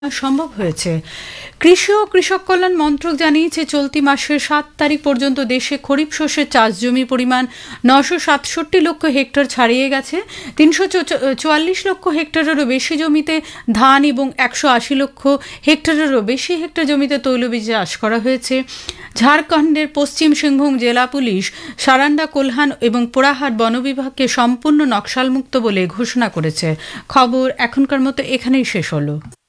সম্ভব হয়েছে। কৃষি ও কৃষক কল্যাণ মন্ত্রক জানিয়েছে, চলতি মাসের 7 তারিখ পর্যন্ত দেশে খরিফ শস্যের চাষ জমির পরিমাণ 967 লক্ষ হেক্টর ছাড়িয়ে গেছে। 344 লক্ষ হেক্টরেরও বেশি জমিতে ধান এবং 180 লক্ষ হেক্টরেরও বেশি হেক্টর জমিতে তৈলবীজ চাষ করা হয়েছে। ঝাড়খণ্ডের পশ্চিম সিংভূম জেলা পুলিশ সারান্ডা, কোলহান এবং পোড়াহাট বন বিভাগকে সম্পূর্ণ নকশালমুক্ত বলে ঘোষণা করেছে। খবর এখনকার মতো এখানেই শেষ হলো।